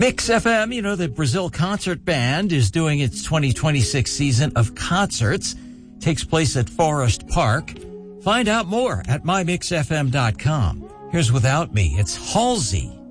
Mix FM, you know, the Brazil Concert Band is doing its 2026 season of concerts. Takes place at Forest Park. Find out more at mymixfm.com. Here's Without Me. It's Halsey.